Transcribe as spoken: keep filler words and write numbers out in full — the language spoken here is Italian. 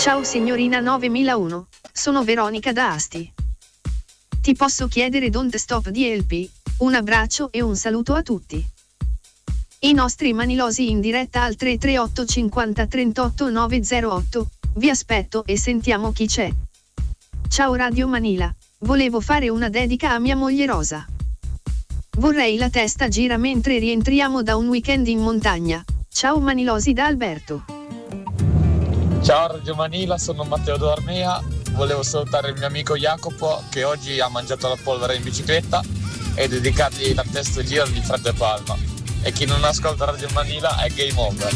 Ciao signorina novemilauno, sono Veronica da Asti. Ti posso chiedere Don't Stop D L P? Un abbraccio e un saluto a tutti. I nostri manilosi in diretta al tre tre otto cinquanta trentotto novecentotto, vi aspetto e sentiamo chi c'è. Ciao Radio Manila, volevo fare una dedica a mia moglie Rosa. Vorrei la testa gira mentre rientriamo da un weekend in montagna. Ciao manilosi da Alberto. Ciao Radio Manila, sono Matteo Dormea. Volevo salutare il mio amico Jacopo che oggi ha mangiato la polvere in bicicletta e dedicargli la testa giro di Freddo e Palma. E chi non ascolta Radio Manila è game over.